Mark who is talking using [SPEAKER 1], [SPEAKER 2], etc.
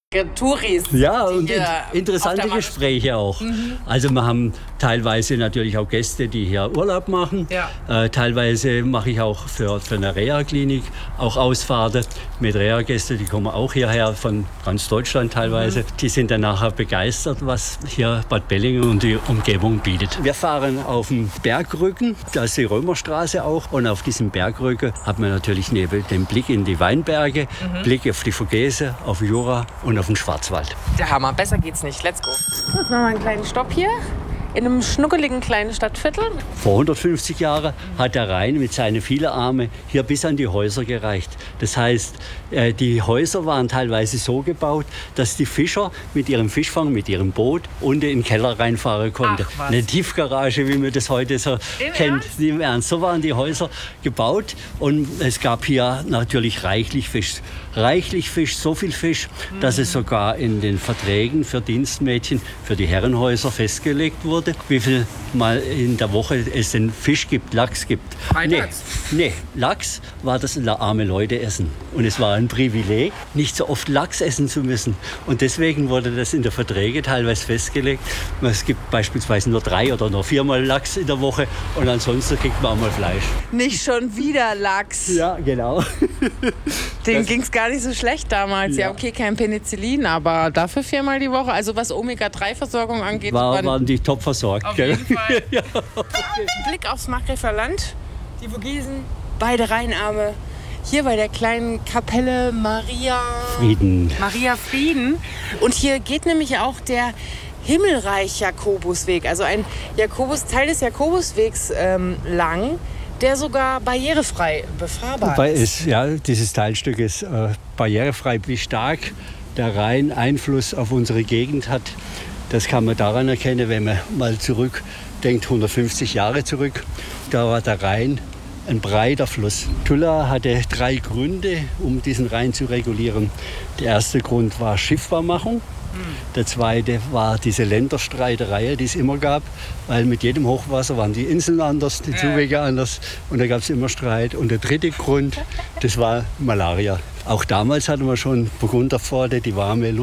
[SPEAKER 1] Touris.
[SPEAKER 2] Ja, und interessante Gespräche auch. Also wir haben teilweise natürlich auch Gäste, die hier Urlaub machen.
[SPEAKER 1] Ja.
[SPEAKER 2] Teilweise mache ich auch für eine Reha-Klinik auch Ausfahrten mit Reha-Gästen. Die kommen auch hierher von ganz Deutschland teilweise. Die sind dann nachher begeistert, was hier Bad Bellingen und die Umgebung bietet. Wir fahren auf dem Bergrücken, da ist die Römerstraße auch. Und auf diesem Bergrücken hat man natürlich neben dem Blick in die Weinberge, Blick auf die Vogese, auf Jura und auf den Schwarzwald.
[SPEAKER 1] Der Hammer, besser geht's nicht. Let's go. Jetzt machen wir einen kleinen Stopp hier in einem schnuckeligen kleinen Stadtviertel.
[SPEAKER 2] Vor 150 Jahren hat der Rhein mit seinen vielen Armen hier bis an die Häuser gereicht. Das heißt, die Häuser waren teilweise so gebaut, dass die Fischer mit ihrem Fischfang, mit ihrem Boot unten in den Keller reinfahren konnten. Eine Tiefgarage, wie man das heute so kennt. Im Ernst. So waren die Häuser gebaut und es gab hier natürlich reichlich Fisch. Reichlich Fisch, so viel Fisch, dass es sogar in den Verträgen für Dienstmädchen, für die Herrenhäuser festgelegt wurde, wie viel mal in der Woche es den Fisch gibt, Lachs gibt. Nee, Lachs war das arme Leute essen. Und es war ein Privileg, nicht so oft Lachs essen zu müssen. Und deswegen wurde das in der Verträge teilweise festgelegt. Es gibt beispielsweise nur 3 oder nur 4 Mal Lachs in der Woche und ansonsten kriegt man auch mal Fleisch.
[SPEAKER 1] Nicht schon wieder Lachs.
[SPEAKER 2] Ja, genau.
[SPEAKER 1] Dem ging es gar nicht so schlecht damals. Ja, okay, kein Penicillin, aber dafür 4-mal die Woche. Also was Omega-3-Versorgung angeht.
[SPEAKER 2] Waren die top versorgt.
[SPEAKER 1] Auf jeden Fall. Ja, okay. Blick aufs Markgräfler Land, die Vogesen, beide Rheinarme. Hier bei der kleinen Kapelle Maria Frieden. Und hier geht nämlich auch der Himmelreich-Jakobusweg, also ein Teil des Jakobuswegs lang, der sogar barrierefrei befahrbar ist.
[SPEAKER 2] Dieses Teilstück ist barrierefrei. Wie stark der Rhein Einfluss auf unsere Gegend hat, das kann man daran erkennen, wenn man mal zurückdenkt, 150 Jahre zurück. Da war der Rhein ein breiter Fluss. Tulla hatte 3 Gründe, um diesen Rhein zu regulieren. Der erste Grund war Schiffbarmachung. Der zweite war diese Länderstreiterei, die es immer gab, weil mit jedem Hochwasser waren die Inseln anders, die Zuwege anders und da gab es immer Streit. Und der dritte Grund, das war Malaria. Auch damals hatten wir schon Burgunderpforte, die warme Luft.